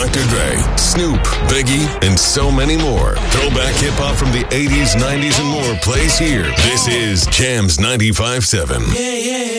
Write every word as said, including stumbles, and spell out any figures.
Doctor Dre, Snoop, Biggie, and so many more. Throwback hip-hop from the eighties, nineties, and more plays here. This is Jams ninety-five point seven. Yeah, yeah.